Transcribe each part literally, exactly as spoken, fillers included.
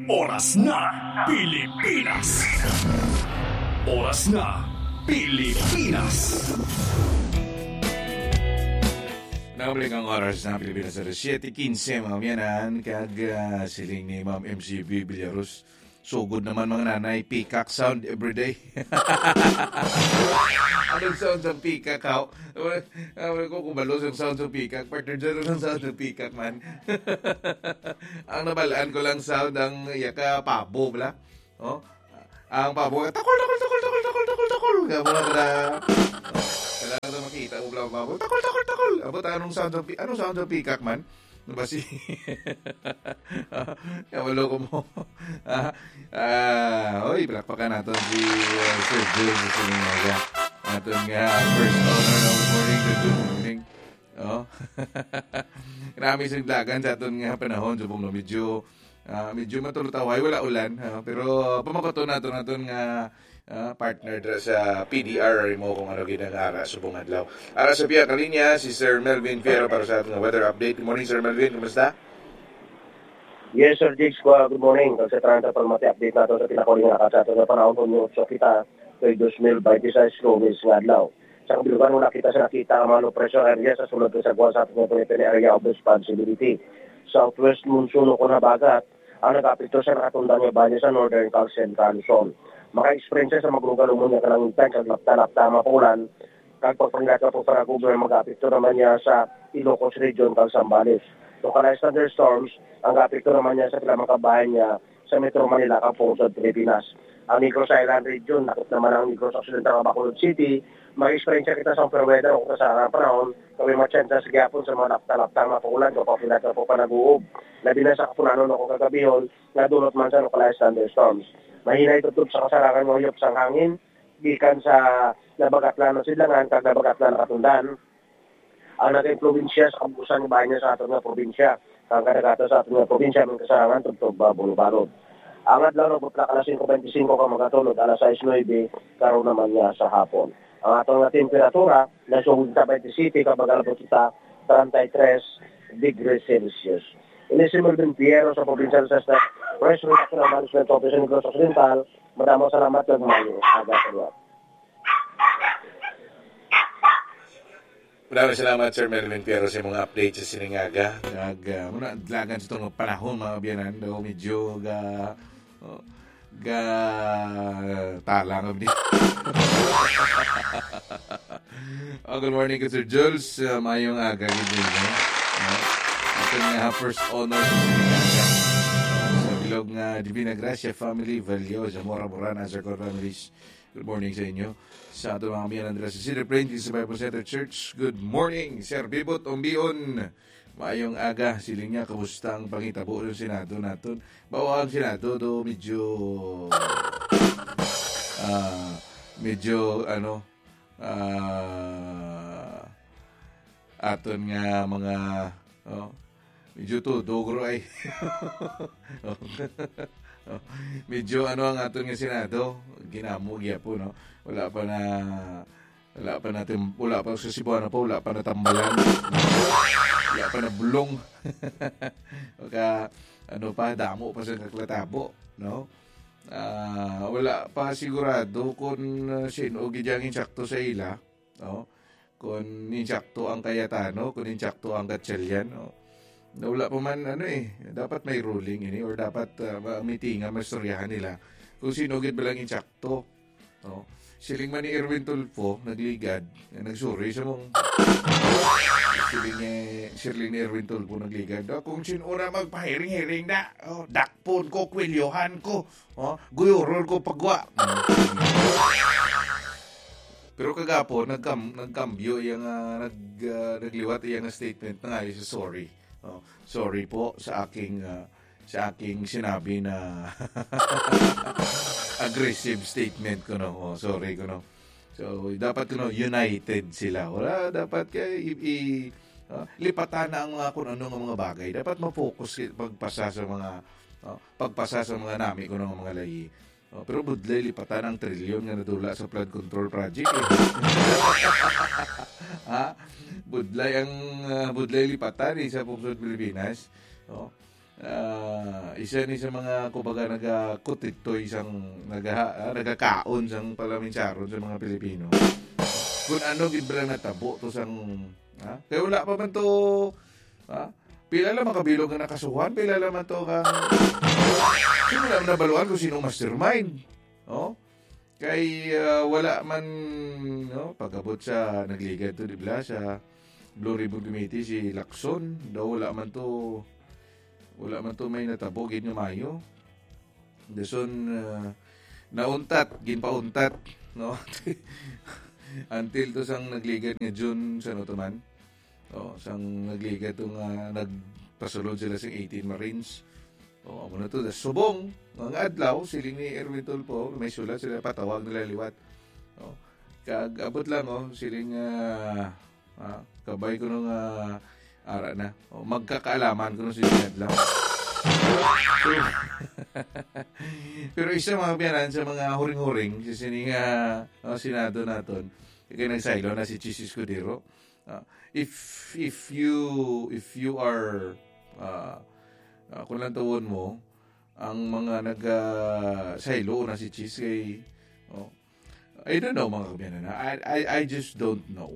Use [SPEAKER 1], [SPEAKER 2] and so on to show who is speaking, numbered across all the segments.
[SPEAKER 1] Oras na Pilipinas. Oras na Pilipinas.
[SPEAKER 2] Nabalik ang oras na Pilipinas sa siyete quince mga miyanan kag uh, siling ni Ma'am M C B Villaros. Sugod naman mga nanay, peacock sound everyday. Anong sound ng peacock, how? Ano ko kumalos yung sound ng peacock. Partner dyan ang sound ng peacock, man. Ang nabalaan ko lang sound ng yaka pabo, bala. Oh? Ang pabo, takol, takol, takol, takol, takol, takol, takol. Gamo na bala. Kailangan na makita ko bala pabo. Takol, takol, takol. Abot, anong sound ng peacock? Anong sound ng peacock, man? Ano ba si... Kawalo ko mo. ah, ah, oy, palakpakan natin si uh, Sir Jill sa Sinaga. Aton nga first honor ng morning to good morning. Oh. Marami siglagan sa aton nga panahon. So, no, medyo, uh, medyo matulutaway. Wala ulan. Uh, pero pamakoto natin natin nga Uh, partner dra sa P D R mo kung ano ginagara sa buong adlaw. Ara sa piya kalinya si Sir Melvin Fierro para sa ating weather update. Good morning, Sir Melvin. Kumusta?
[SPEAKER 3] Yes, Sir Jigs. Good morning. Kasi tranta pa mati update natin sa pinakuling nga sa ating panahon ng so kita kay two thousand twenty-six Lomis nga adlaw. Sa kabilugan mo nakita sa nakita ang mga pressure area sa sulod sa guwan sa ating Philippine area of responsibility. Southwest monsoon ko na bagat ang nag-apekto sa nakatundang nga banya sa Northern Cal Central Luzon. Maka-experience sa maglugar umunya ka ng intense at lapta-lapta mapulan kag pagpanggat ka po para Google mag-apekto naman niya sa Ilocos Region kag Zambales. Localized thunderstorms ang apekto naman niya sa pilamang kabayan niya sa Metro Manila kag Pungsod, Pilipinas. Ang Negros Island Region, nakit naman ang Negros Occidental Bacolod City, mag-experience kita sa fair weather o sa panahon kami matsyenta sa gapon sa mga lapta-lapta mapulan kapag pilat ka po pa nag-uub. Labi na sa kapunanon o kagabihon na dulot man sa localized thunderstorms. Mahina itutup sa kasarangan ng uyop sang hangin, gikan sa nabagatlan ng silangan, kag nabagatlan ng katundan. Ang naging probinsya sa kabusan ng bayan niya sa ating probinsya, kag kadagata sa ating probinsya, ng kasarangan, tugtog ba, bulong-balod. Ang adlaw ng butla alas five twenty-five ka magatulog, alas six nine, karoon naman niya sa hapon. Ang atong na temperatura, nasugod sa twenty-seven, kabagalabot kita, thirty-three degrees Celsius. Ini si Melvin Fierro sa probinsya sa State Press Reduction ng Management Office ng Negros Occidental. Madamang salamat ng mayo. Aga sa
[SPEAKER 2] Maraming salamat, Sir Melvin Fierro, sa mga update sa Siningaga. Nag, uh, muna, dlagan sa itong panahon, mga biyanan, daw medyo ga, oh, ga, talang of this. Oh, good morning, Sir Jules. Uh, mayong aga, good morning. Uh, ito nga first honor sa Siningaga. Uh, sa bilog nga Divina Gracia Family, Valio, Zamora Morana, Azarcor Families. Good morning sa inyo. Sa ato mga miyan Andres sa Cedar Plain, sa Bible Center Church. Good morning, Sir Bibot Ombion. Maayong aga, siling niya, kamusta ang pangitabo ng Senado natin? Bawa ang Senado, do medyo, uh, medyo, ano, uh, aton nga mga, oh, medyo to, dogro ay. Oh. Oh, medyo ano ang aton nga Senado, ginamo gyapon, no. Wala pa na wala pa natin wala pa sa Cebuano pa wala pa na tambalan. Wala pa na bulong. Kaya ano pa damo pa sa kaklatabo, no. Uh, wala pa sigurado kung uh, sino gidyang insakto sa ila, no. Kung insakto ang Cayetano, kung insakto ang Gatchalian, no. Wala pa man ano eh, dapat may ruling ini or dapat uh, meetingan, mastoryahan nila kung sino gid ba lang insakto, no. Siling man ni Erwin Tulfo nagligad, eh, nagsuri sa mong siling ni siling ni Erwin Tulfo nagligad, oh, kung sino ora magpahiring-hiring na, oh, dakpon ko, kwilyohan ko, oh, guyurol ko pagwa. Pero kagapon nagkam nagkambyo yang uh, nag uh, nagliwat iyang statement na nga sa sorry. Oh, sorry po sa aking uh, sa aking sinabi na aggressive statement ko, no. Oh, sorry ko, no. So dapat ko, no, united sila. Wala dapat kay i, i uh, lipatan na ang mga kung ano ng mga bagay. Dapat ma-focus pagpasa sa mga uh, pagpasa sa mga nami ko ng mga lahi. Oh, pero budlay lipatan ang trilyon nga nadula sa flood control project. Eh. Ha? Budlay ang uh, budlay lipatan eh, sa Pungsod Pilipinas. Oh. ah, isa ni sa mga kumbaga nagakutitoy isang naga, ah, nagakaon sang palaminsaron sa mga Pilipino. Kung ano gibra natabo to sang ha? Kaya wala pa man to ha? Pila lang makabilog nga nakasuhan, pila lang man to kang sino lang nabaluan kung sinong mastermind. Oh? Kay uh, wala man no pagabot sa nagligad to di ba sa Blue Ribbon Committee si Lacson daw wala man to wala man to may natabo gid nga mayo. Dason uh, nauntat ginpauntat no until to sang nagligad nga June sa no to man. Oh, sang nagligad to nga nagpasulod sila sa eighteen Marines. Oh, amo na to, das subong, mga adlaw, siling ni Erwin Tulfo, may sulat sila patawag nila liwat. Oh, kag abot lang oh, siling uh, ah, kabay ko nung uh, ara na. Oh, magkakaalaman ko nung siling adlaw. Pero, pero isa mga biyanan sa mga huring-huring, sa sining uh, uh, Senado naton, kaya nagsaylo na si Chis Escudero. Uh, if if you if you are uh, Uh, kung lang tawon mo, ang mga nag-saylo uh, na si Chis kay, oh, I don't know mga kabyanan. I, I, I just don't know.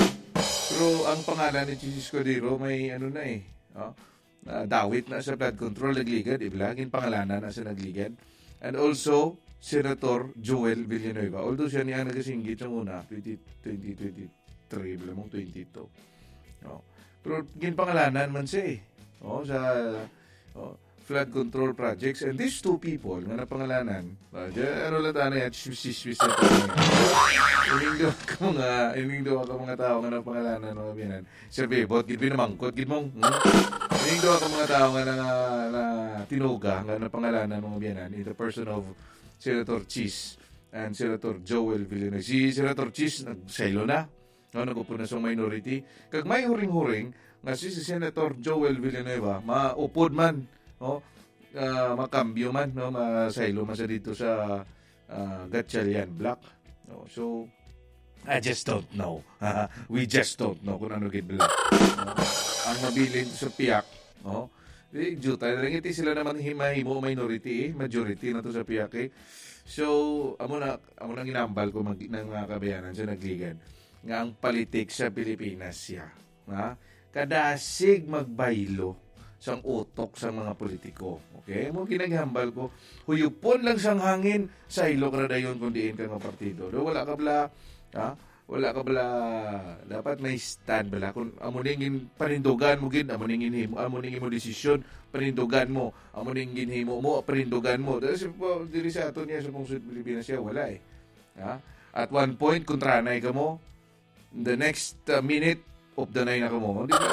[SPEAKER 2] Pero ang pangalan ni Chis Escudero may ano na eh, oh, uh, dawit na sa flood control nagligad, iblagin pangalanan na sa nagligad. And also, Senator Joel Villanueva. Although siya niya nagasinggit sa una, twenty twenty-three, bilang mong twenty-two. Oh. Pero ginpangalanan man siya eh. Oh, sa oh, flood control projects, and these two people nga napangalanan uh, dyan, ano lang tayo yan swiswis na tayo ining doon ka mga ining doon ka mga tao nga napangalanan mga biyanan Sir Bebot, gid binamangkot gid mong hmm? Ining doon ka mga tao nga na, na tinuga nga napangalanan mga biyanan in the person of Senator Chis and Senator Joel Villanueva. Si Senator Chis nagsaylo na no, nag-upo na sa minority kag may huring-huring nga si Senator Joel Villanueva maupod man no uh, makambyo man no masaylo man sa dito sa uh, Gatchalian Block no? So I just don't know we just don't know kung ano gid block no? Ang mabilin sa piyak no di juta lang iti sila naman himahimo minority eh majority na to sa piyak eh. So amo na amo nang ginambal ko mag ng mga kabayanan sa nagligad nga ang politics sa Pilipinas siya ha kadasig magbaylo sang utok sa mga politiko. Okay? Mo ginaghambal ko, huyupon lang sang hangin, sa ilo ka na dayon kung diin ka ng partido. Do, wala ka bala, ha? Wala ka bala, dapat may stand bala. Kung amuningin panindugan mo gin, amuningin himo, amuningin mo desisyon, panindugan mo, amuningin himo mo, panindugan mo. Dahil po, dili sa ato niya sa Pungsud Pilipinas siya, wala eh. Ha? At one point, kontranay ka mo, the next uh, minute, of the nine na ka mo. Hindi ka,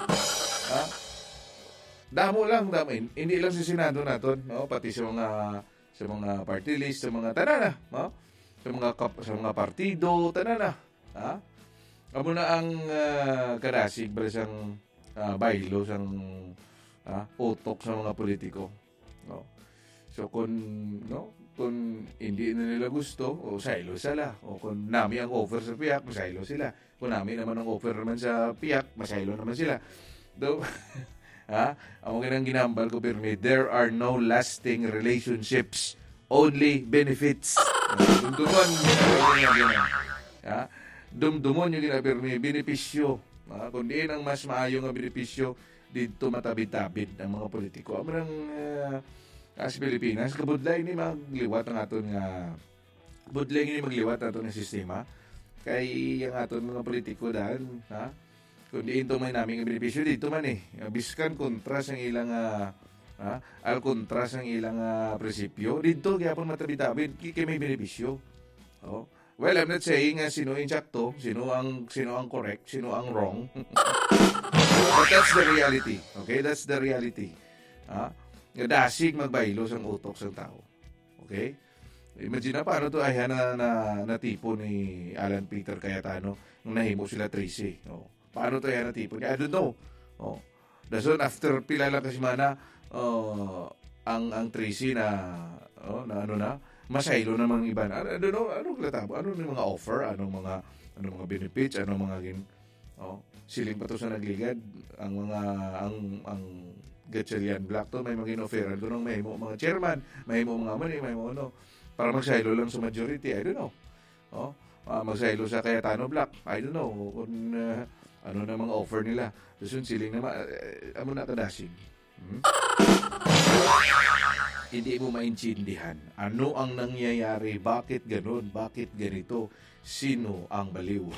[SPEAKER 2] ha? Damo lang, damo. Hindi lang sa Senado naton, no? Pati sa mga sa mga party list, sa mga tanana, no? Sa mga sa mga partido, tanana, ha? Amo na ang uh, kadasig bala sang uh, baylo sang uh, utok sa mga politiko, no? So kung no, kung hindi na nila gusto, o saylo sila. O kung nami ang offer sa piyak, masaylo sila. Kung nami naman ang offer naman sa piyak, masaylo naman sila. Though, ha? Ang mga ginambal ko, Pirmi, there are no lasting relationships, only benefits. Dumdumon, ha? Dumdumon yung ginapirmi, benepisyo. Ha? Kung diin ang mas maayong ang benepisyo, dito matabid-tabid ang mga politiko. Ang mga uh, as Pilipinas, kabudlay ni magliwat ang aton nga budlay ni magliwat aton nga sistema kay ang aton mga politiko dahil ha kung diin to may naming benepisyo dito man eh biskan kontra sa ilang uh, ha al kontra sa ilang uh, prinsipyo dito gyapon matabi-tabid kay may benepisyo. Oh, well, I'm not saying uh, sino ang sakto, sino ang sino ang correct, sino ang wrong. But that's the reality. Okay, that's the reality. Ha? Dasig magbaylo sang utok sang tao. Okay? Imagine na paano to ay na, na, na tipo ni Alan Peter Cayetano nung nahimo sila Tracy. Oh. Paano to ay na tipo? I don't know. Oh. Dason after pila lang kasi mana uh, ang ang Tracy na oh, na ano na masaylo namang iba na. I don't know, ano klatabo? Ano yung mga offer, anong mga anong mga benefits, anong mga gin oh, siling pa to sa nagligad ang mga ang ang Gatchalian Black to, may mga inoferan ko nung may mo mga chairman, may mo mga mani, may mo ano, para magsaylo lang sa majority, I don't know. Oh, uh, magsaylo sa Cayetano Black, I don't know, kung uh, ano na mga offer nila. Tapos yung siling naman, uh, amo na kadasig. Hmm? Hindi mo maintindihan ano ang nangyayari, bakit ganun, bakit ganito, sino ang baliw.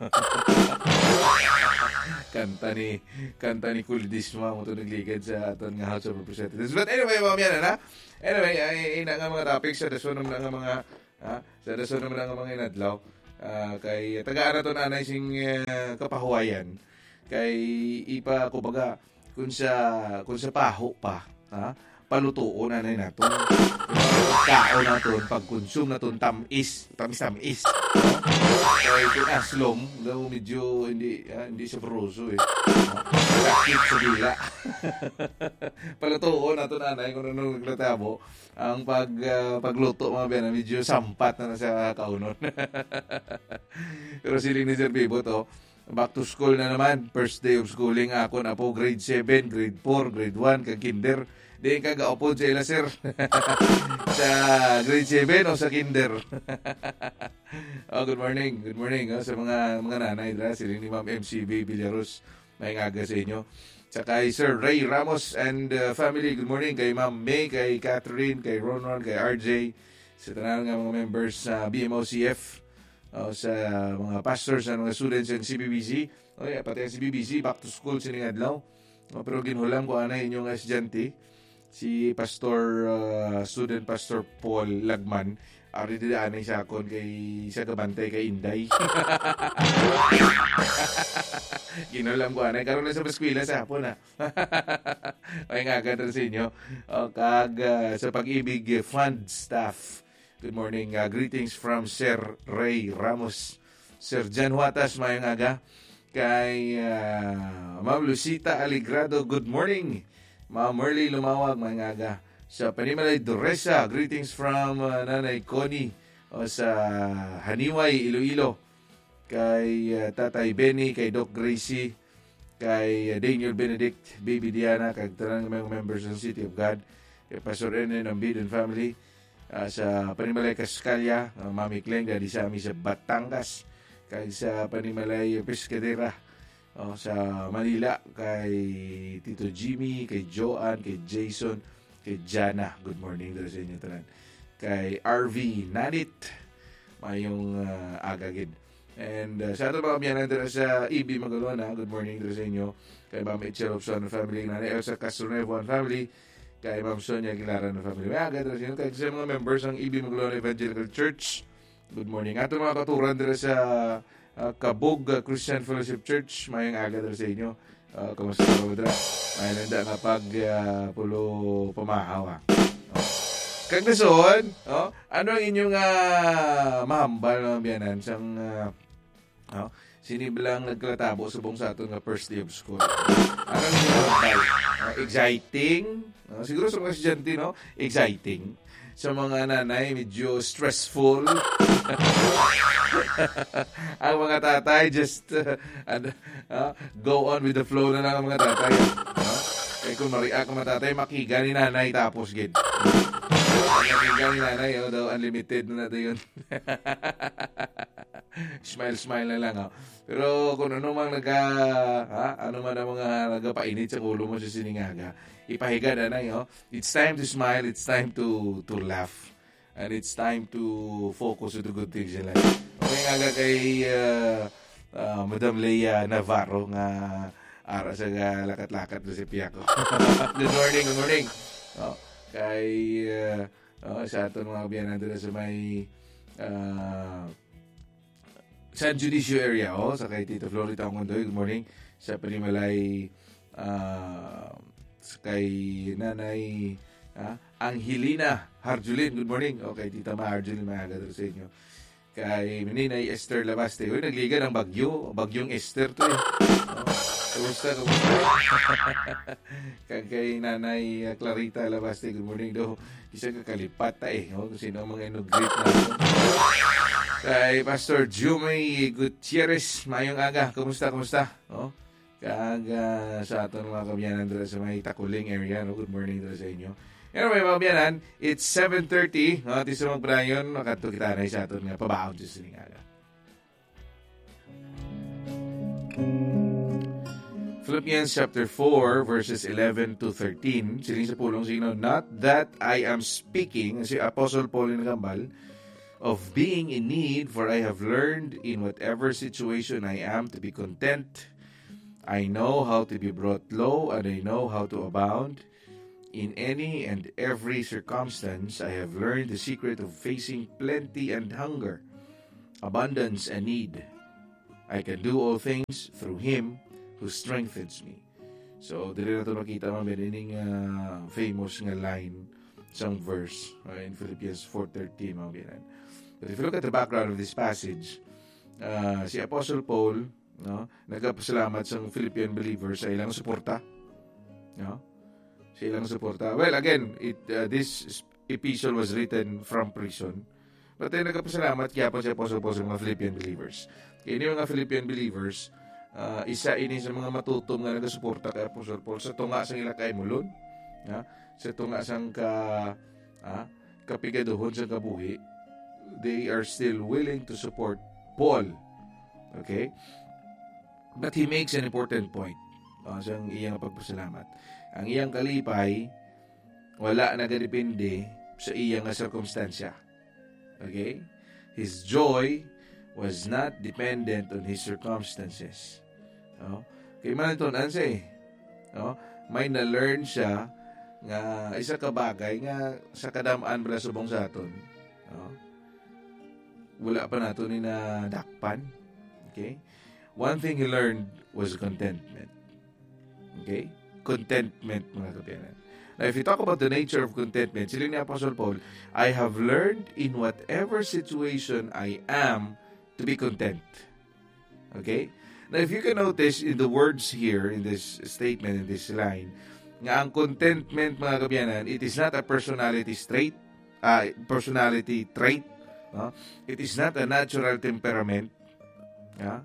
[SPEAKER 2] kanta ni kanta ni Kuldisma mo to nagligad sa aton nga House of Representatives. But anyway, mamaya na na. Anyway, ay ina nga mga topics sa dason naman nga mga ha, sa dason naman nga mga inadlaw. Uh, kay tagaan na to nanay sing uh, kapahuwayan. Kay ipa kumbaga kun sa kun sa paho pa, ha? Palutuon na na naton. Kaon naton, pag-consume naton tamis, tamis-tamis. No? Kaya kung aslom, daw medyo hindi ah, hindi siya proso eh. Sakit sa dila. Palutuon naton nanay kung ano naglatabo, ang pag uh, pagluto mga bena medyo sampat na, na sa kaunon. Pero siling ni Sir Bibo to, back to school na naman. First day of schooling ako na po, grade seven, grade four, grade one, kag kinder. Di ka gaupod sa ila, sir. Sa grade seven o sa kinder. Oh, good morning. Good morning oh, sa mga mga nanay. Dra, sila ni Ma'am M C B Villaros. May aga sa inyo. Sa kay Sir Ray Ramos and uh, family. Good morning kay Ma'am May, kay Catherine, kay Ronon, kay R J. Sa tanan nga mga members sa B M O C F. Oh, sa mga pastors at mga students ng C B B C. Oh, yeah, pati ang C B B C, back to school sining adlaw. Oh, pero ginulang ko ana inyong estudyante. Si Pastor, uh, student Pastor Paul Lagman, ari din anay sa akon kay sa kabantay kay Inday. Ginulang ko anay karon na sa eskwela sa hapon na. Ay nga ganda sa inyo. O, kag uh, sa Pag-ibig Fund staff. Good morning. Uh, greetings from Sir Ray Ramos. Sir Jan Huatas, mayang aga. Kay uh, Ma'am Lucita Aligrado, good morning. Ma'am Merly Lumawag, mayang aga. Sa Panimalay Doresa, greetings from uh, Nanay Connie. O sa Haniway, Iloilo. Kay uh, Tatay Benny, kay Doc Gracie, kay uh, Daniel Benedict, Baby Diana, kay tanang mga members ng City of God. Kay Pastor Enen ng Bidon family. Uh, sa Panimalay Cascalia, uh, Mami Kleng, dadi sa amin sa Batangas, kay sa Panimalay Pescadera, uh, sa Manila, kay Tito Jimmy, kay Joanne, kay Jason, kay Jana. Good morning dito sa inyo tanan. Kay R V Nanit, mayong uh, agagid. And uh, sa ato mga biyanan dito sa E B Magalona, good morning dito sa inyo. Kay Ma'am Itchel of Son family, Nanay Elsa Castronevo and family, kay Ma'am Sonia Aguilara ng family. May agad rin kay sa mga members ng E B Magalona Evangelical Church. Good morning. Ato mga katuran dito sa uh, Kabog uh, Christian Fellowship Church. Mayang agad rin sa inyo. Uh, kamusta ka mo dira? May nanda na pag uh, pulo pamahawa. Oh. Kag nason, oh, ano ang inyong uh, mahambal ng biyanan sang uh, oh, siniblang nagkatabo subong sa aton nga first day of school. Ano ang inyong mahambal? Uh, exciting? Uh, siguro sa mga estudyante, no? Exciting. Sa mga nanay, medyo stressful. Ang mga tatay, just uh, uh, go on with the flow na lang ang mga tatay. Uh, kaya kung mariak ang mga tatay, makiga ni nanay tapos gid. Makiga ni nanay, oh, daw unlimited na natin yun. Smile-smile na lang. Oh. Pero kung ano mang naga, ha, ano man ang mga nagapainit sa ulo mo sa siningaga, ipahiga na na, oh. It's time to smile, it's time to to laugh, and it's time to focus on the good things in life. Okay nga kay uh, uh, Madam Leia Navarro nga ara sa lakat-lakat na si Piako. Good morning, good morning. Oh, kay uh, oh, sa aton mga biyanan doon sa may uh, San Judicio area, oh, sa kay Tito Florita Mondoy, good morning. Sa Panimalay, uh, kay Nanay uh, Angelina Harjulin, good morning. Okay, Tita Ma Harjulin, maaga doon sa inyo. Kay Ninay Esther Labaste, uy, nagliga ng bagyo, bagyong Esther to eh. Oh, kamusta, kamusta? Kay, kay Nanay Clarita Labaste, good morning daw. Isa kakalipat ta eh, oh, kung sino ang mga inugreet na. Kay Pastor Jumay Gutierrez, mayong aga. Kumusta, kumusta? Oh? Kag uh, sa aton mga kabiyanan dito sa may Takuling area. No? Good morning dito sa inyo. Anyway, mga kabiyanan, it's seven thirty. No? At isa mong prayon, makato kita na sa aton nga pabaon sa siningaga. Philippians chapter four, verses eleven to thirteen. Siling sa pulong signo, not that I am speaking, si Apostle Paul in Gambal, of being in need, for I have learned in whatever situation I am to be content. I know how to be brought low, and I know how to abound. In any and every circumstance, I have learned the secret of facing plenty and hunger, abundance and need. I can do all things through Him who strengthens me. So, dili na ito nakita mo, meaning uh, famous nga line, some verse uh, in Philippians four thirteen, mga binan. But if you look at the background of this passage, uh, si Apostle Paul, no, nagpasalamat sa Philippian believers sa ilang suporta. No? Sa ilang suporta. Well, again, it, uh, this epistle was written from prison. But then, nagpasalamat kaya po si Apostle Paul sa mga Philippian believers. Kaya yung mga Philippian believers, uh, isa ini sa mga matutom nga nagasuporta kay Apostle Paul sa tunga sang ila kay mulon. Ja? Sa tunga sang ka, ah, kapigaduhon sa kabuhi, they are still willing to support Paul. Okay? But he makes an important point uh, sa iyang pagpasalamat. Ang iyang kalipay, wala nagadepende sa iyang circumstansya. Okay? His joy was not dependent on his circumstances. No? Kaya man ito, nansi, no? May na-learn siya nga isa ka bagay nga sa kadamaan bala subong sa aton. No? Wala pa nato ni na dakpan. Okay? One thing he learned was contentment. Okay? Contentment, mga kapiyanan. Now, if you talk about the nature of contentment, sila ni Apostle Paul, I have learned in whatever situation I am to be content. Okay? Now, if you can notice in the words here, in this statement, in this line, nga ang contentment, mga kabiyanan, it is not a personality trait, uh, personality trait. No? It is not a natural temperament. Yeah?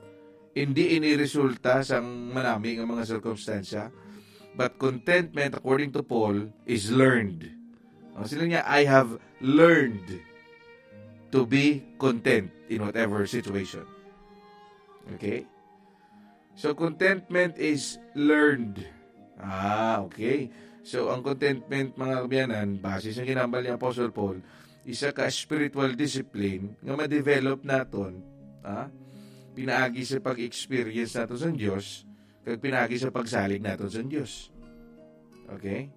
[SPEAKER 2] Hindi ini resulta sa manami ng mga sirkumstansya. But contentment, according to Paul, is learned. No? Sila niya, I have learned to be content in whatever situation. Okay? So, contentment is learned. Ah, okay. So, ang contentment, mga kabiyanan, base sa ginambal ni Apostle Paul, isa ka spiritual discipline nga ma-develop naton, ah, pinaagi sa pag-experience naton sa Diyos, kag pinaagi sa pagsalig naton sa Diyos. Okay?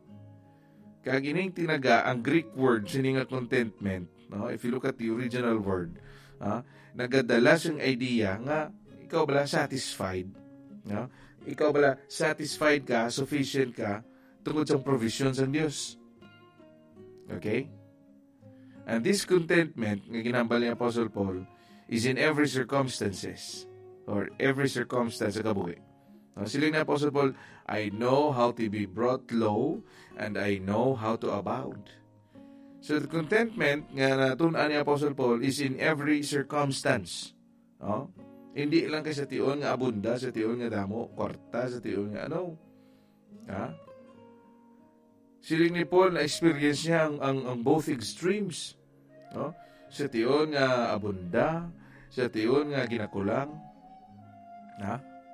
[SPEAKER 2] Kag ining tinaga, ang Greek word, sininga contentment, no? If you look at the original word, ah, nagadala siyang idea nga, ikaw bala satisfied, no? Ikaw bala satisfied ka, sufficient ka, tungkol sa provision sa Diyos. Okay? And this contentment, nga ginambal ni Apostle Paul, is in every circumstances, or every circumstance sa kabuhi. No? Siling ni Apostle Paul, I know how to be brought low, and I know how to abound. So the contentment nga natunan ni Apostle Paul is in every circumstance. No? Hindi lang kay sa tion nga abunda, sa tion nga damo, kwarta, sa tion nga ano. Ha? Siling ni Paul na experience niya ang, ang, ang both extremes. No? Sa tion nga abunda, sa tion nga ginakulang. Ha?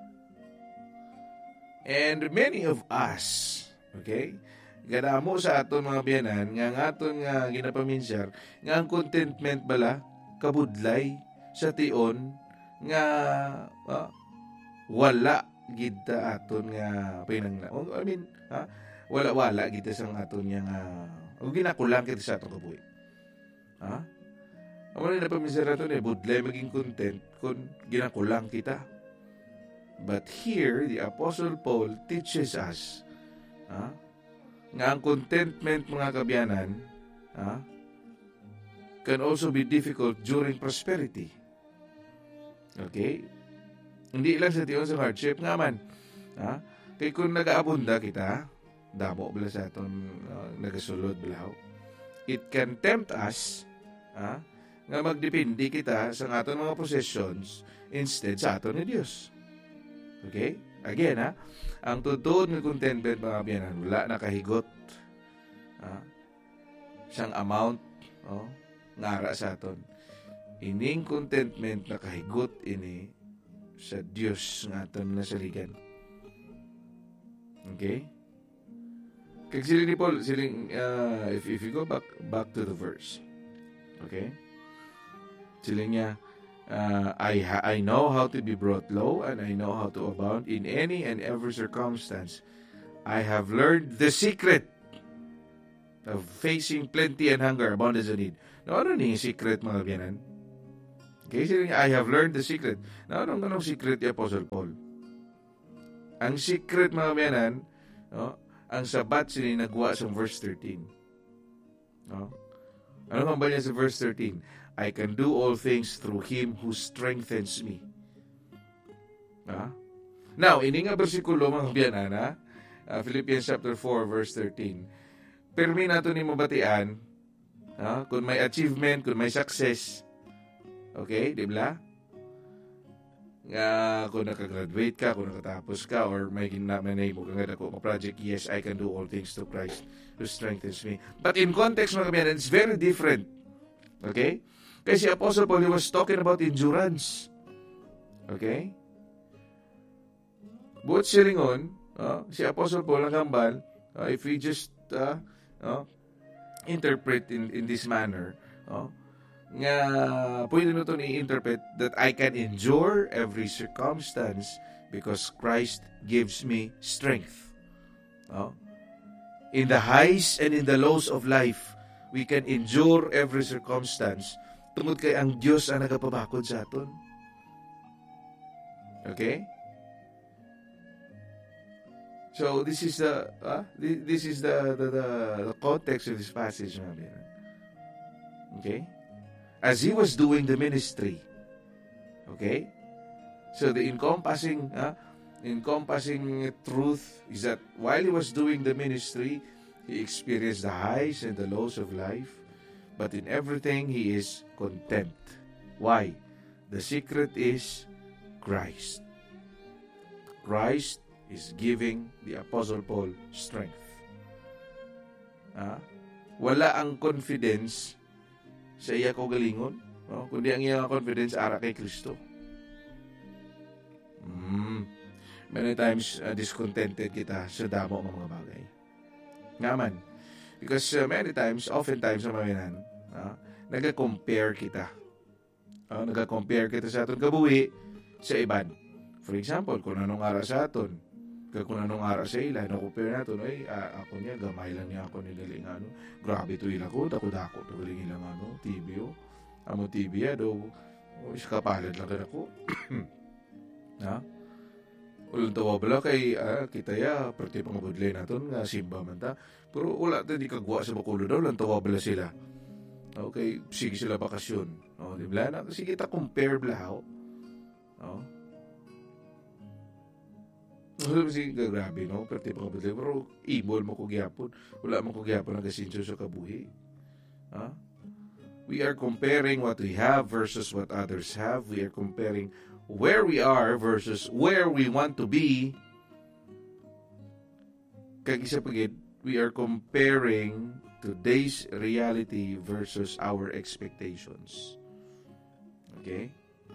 [SPEAKER 2] And many of us, okay, gadamo sa aton mga biyanan, nga nga aton nga ginapaminsyar, nga ang contentment bala, kabudlay, sa tion, nga ah, wala gita aton nga pinang, I mean, ha? Wala-wala gita sang aton nga, o ginakulang kita sa aton kabuhi. Ha? Amo na napaminsyar aton eh, budlay maging content kung ginakulang kita. But here, the Apostle Paul teaches us, ha? Nga ang contentment, mga kabyanan, ha? Can also be difficult during prosperity. Okay? Hindi lang sa tiyon sa hardship nga man. Ha? Kaya kung nag-aabunda kita, damo bala sa aton uh, nagasulod balaw, it can tempt us, ha? Nga magdepende kita sa aton mga possessions instead sa aton ni Diyos. Okay? Again, ha? Ang tutuod ng contentment, mga kabiyanan, wala nakahigot. Ha? Siyang amount, oh, ngara sa aton. Ining contentment nakahigot ini sa Dios nga aton nasaligan. Okay? Kag sila ni Paul, siling, uh, if, if you go back back to the verse, okay? Sila niya, uh, I, ha- I know how to be brought low, and I know how to abound in any and every circumstance. I have learned the secret of facing plenty and hunger, abundance and need. Now, ano ni secret, mga biyanan? Okay, sila niya, I have learned the secret. Now, anong anong secret ni Apostle Paul? Ang secret, mga biyanan, no? Ang sabat sila nagwa sa verse thirteen. No? Ano man ba niya sa verse thirteen? I can do all things through Him who strengthens me. Ha? Now, ini nga bersikulo, mga biyanana, uh, Philippians chapter four, verse thirteen. Permi nato ni mabatian, ha? Kung may achievement, kung may success, okay, di ba? Nga, kung nakagraduate ka, kung nakatapos ka, or may ginamanay mo kang ako project, yes, I can do all things to Christ who strengthens me. But in context, mga kabiyanan, it's very different. Okay? Kasi Apostle Paul, he was talking about endurance. Okay? Buot silingon, uh, si Apostle Paul, ang kambal, uh, if we just uh, uh, interpret in, in this manner, uh, nga pwede mo ito i-interpret that I can endure every circumstance because Christ gives me strength. Oh. In the highs and in the lows of life, we can endure every circumstance tungod kay ang Diyos ang nagapabakod sa aton. Okay? So this is the uh, this is the the, the the context of this passage, mga. Okay? As he was doing the ministry. Okay? So the encompassing uh, encompassing truth is that while he was doing the ministry, he experienced the highs and the lows of life, but in everything he is content. Why? The secret is Christ. Christ is giving the Apostle Paul strength. Uh, wala ang confidence sa iya ko galingon, no? Kundi ang iyang confidence ara kay Kristo. Mm. Many times uh, discontented kita sa damo ng mga bagay. Ngaman, because uh, many times, oftentimes sa mga uh, nag-compare kita. Uh, nag-compare kita sa aton kabuhi sa iban. For example, kung anong ara sa aton, kung anong ara sa ila, na-compare natin, ay, uh, ako niya, gamay lang niya ako nilaling, ano, grabe to ila ko, dako-dako, to galing ilang, ano, T V, oh. Amo T V, ya, do, oh, iskapalad lang ka ako. Ha? Ulang tawa bala kay, ah, kita ya, perti pangabudlay natin, nga simba man ta, pero wala ta, di kagwa sa bakulo daw, ulang tawa bala sila. Okay, sige sila bakasyon. Oh, di ba na? Sige, ta compare bala, how? Oh. Wala si grabe, no? Perti pa kabutay. Pero ibol mo ko gyapon. Wala mo ko gyapon ang kasinso sa kabuhi. Huh? We are comparing what we have versus what others have. We are comparing where we are versus where we want to be. Kag isa pagid, we are comparing today's reality versus our expectations. Okay?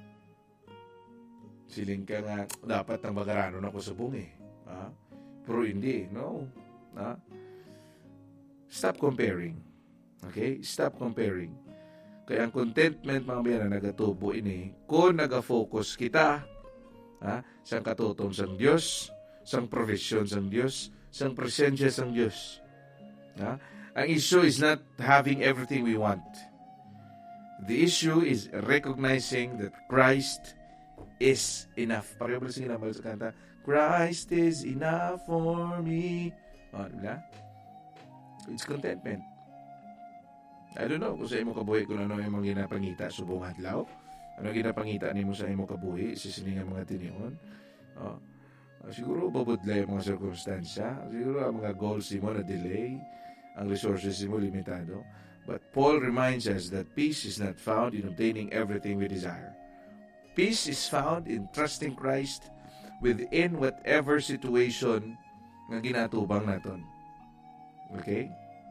[SPEAKER 2] Siling ka nga, dapat ang magaranon ako sa bungi. Ha? Pero hindi, no? Ha? Stop comparing. Okay? Stop comparing. Kaya ang contentment, mga biyan, na nagatubo ini, kung nag-focus kita, ha? Sang katutom sang Diyos, sang provision sang Diyos, sang presensya sang Diyos. Ha? Ang issue is not having everything we want. The issue is recognizing that Christ is enough. Pareho ba sa ginamalo sa kanta? Christ is enough for me. Oh, diba? It's contentment. I don't know kung sa imo kabuhi kung ano yung mga ginapangita subong adlaw. Ano ginapangita nimo sa imo kabuhi sisiningan mga tinion. Oh. Uh, siguro babudlay ang mga circumstansya. Siguro ang mga goals mo na delay. Ang resources mo limitado. But Paul reminds us that peace is not found in obtaining everything we desire. Peace is found in trusting Christ within whatever situation nga ginatubang naton. Okay?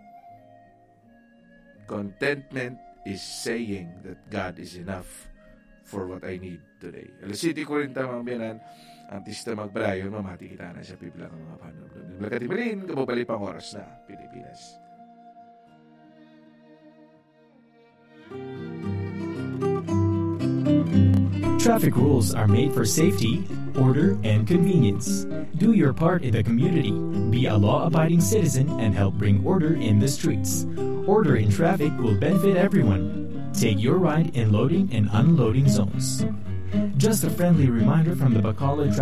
[SPEAKER 2] Contentment is saying that God is enough for what I need today. Alas City Corinta, mga biyanan, ang tista magpalayon, mamati kita na sa pibla ng mga panunod. Nagkati pa rin, kababalipang oras na Pilipinas.
[SPEAKER 4] Traffic rules are made for safety, order, and convenience. Do your part in the community. Be a law-abiding citizen and help bring order in the streets. Order in traffic will benefit everyone. Take your ride in loading and unloading zones. Just a friendly reminder from the Bacolod